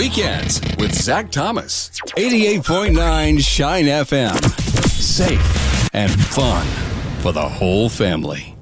Weekends with Zach Thomas. 88.9 Shine FM. Safe and fun for the whole family.